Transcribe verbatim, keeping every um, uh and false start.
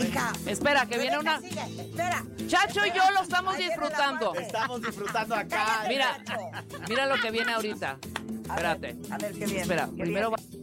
hija. Espera, que viene una... Sigue. Espera. Chacho y yo lo estamos Ahí viene la disfrutando. parte. Estamos disfrutando acá. Cállate, Mira, Chacho. mira lo que viene ahorita. A Espérate. ver, a ver qué viene. Espera, ¿Qué primero viene? va...